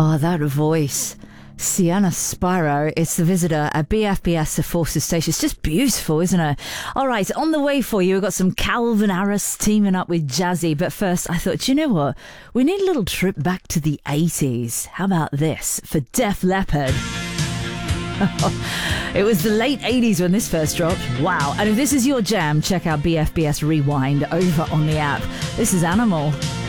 Oh, that voice. Sienna Spiro, it's the visitor at BFBS The Forces Station. It's just beautiful, isn't it? All right, on the way for you, we've got some Calvin Harris teaming up with Jazzy. But first, I thought, do you know what? We need a little trip back to the 80s. How about this for Def Leppard? It was the late 80s when this first dropped. Wow. And if this is your jam, check out BFBS Rewind over on the app. This is Animal.